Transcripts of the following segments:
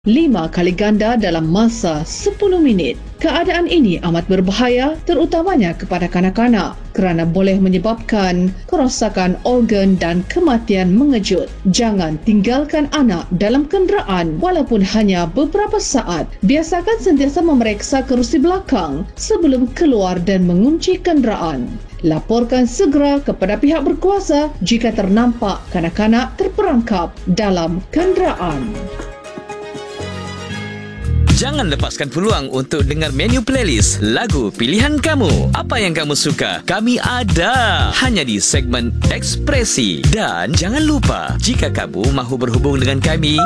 5 kali ganda dalam masa 10 minit. Keadaan ini amat berbahaya terutamanya kepada kanak-kanak kerana boleh menyebabkan kerosakan organ dan kematian mengejut. Jangan tinggalkan anak dalam kenderaan walaupun hanya beberapa saat. Biasakan sentiasa memeriksa kerusi belakang sebelum keluar dan mengunci kenderaan. Laporkan segera kepada pihak berkuasa jika ternampak kanak-kanak terperangkap dalam kenderaan. Jangan lepaskan peluang untuk dengar menu playlist lagu pilihan kamu. Apa yang kamu suka, kami ada hanya di segmen Ekspresi. Dan jangan lupa, jika kamu mahu berhubung dengan kami,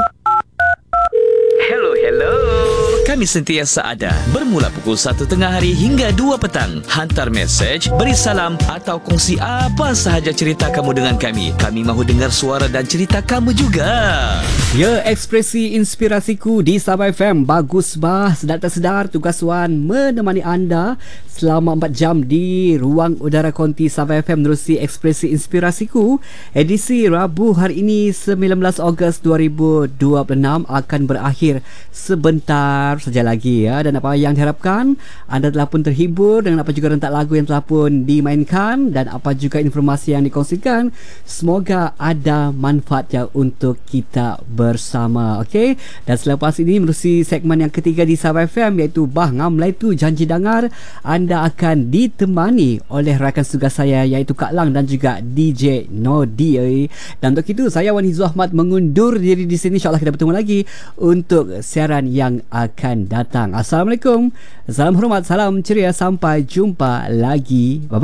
Hello. Kami sentiasa ada bermula pukul 1 tengah hari hingga 2 petang. Hantar mesej, beri salam atau kongsi apa sahaja cerita kamu dengan kami. Kami mahu dengar suara dan cerita kamu juga. Ya, Ekspresi Inspirasiku di Sabah FM. Bagus bah, sedar tak sedar tugas Wan menemani anda selama 4 jam di ruang udara konti Sabah FM menerusi Ekspresi Inspirasiku. Edisi Rabu hari ini 19 Ogos 2026 akan berakhir sebentar saja lagi ya. Dan apa yang diharapkan, anda telah pun terhibur dengan apa juga rentak lagu yang telah pun dimainkan dan apa juga informasi yang dikongsikan. Semoga ada manfaatnya untuk kita bersama. Okey, dan selepas ini menerusi segmen yang ketiga di Sabah FM iaitu Bah Ngam Laitu Janji Dangar. Anda akan ditemani oleh rakan tugas saya iaitu Kak Lang dan juga DJ Nodi. Dan untuk itu saya Wan Hizul Ahmad mengundur diri di sini. InsyaAllah kita bertemu lagi untuk siaran yang akan datang. Assalamualaikum, salam hormat, salam ceria, sampai jumpa lagi. Bye bye.